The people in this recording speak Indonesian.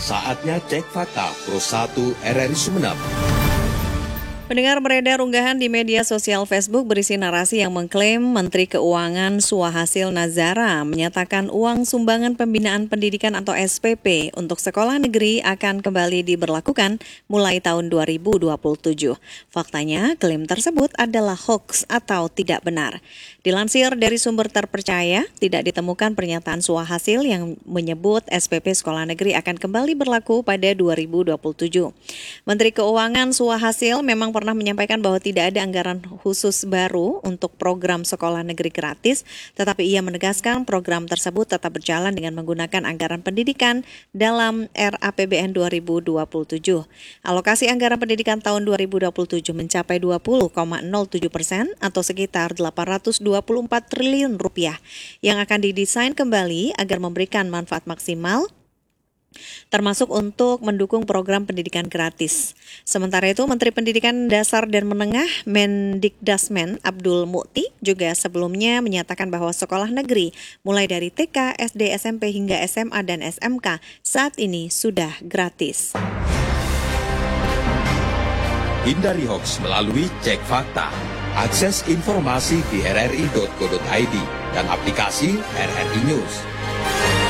Saatnya cek fakta Pro 1 RRI Sumeneb. Pendengar, beredar unggahan di media sosial Facebook berisi narasi yang mengklaim Menteri Keuangan Suhasil Nazara menyatakan uang sumbangan pembinaan pendidikan atau SPP untuk sekolah negeri akan kembali diberlakukan mulai tahun 2027. Faktanya, klaim tersebut adalah hoax atau tidak benar. Dilansir dari sumber terpercaya, tidak ditemukan pernyataan Suhasil yang menyebut SPP sekolah negeri akan kembali berlaku pada 2027. Menteri Keuangan Suhasil memang pernah menyampaikan bahwa tidak ada anggaran khusus baru untuk program sekolah negeri gratis, tetapi ia menegaskan program tersebut tetap berjalan dengan menggunakan anggaran pendidikan dalam RAPBN 2027. Alokasi anggaran pendidikan tahun 2027 mencapai 20,07% atau sekitar 824 triliun rupiah yang akan didesain kembali agar memberikan manfaat maksimal, termasuk untuk mendukung program pendidikan gratis. Sementara itu, Menteri Pendidikan Dasar dan Menengah Mendikdasmen Abdul Mukti juga sebelumnya menyatakan bahwa sekolah negeri mulai dari TK, SD, SMP hingga SMA dan SMK saat ini sudah gratis. Hindari hoax melalui cek fakta. Akses informasi di rri.co.id dan aplikasi RRI News.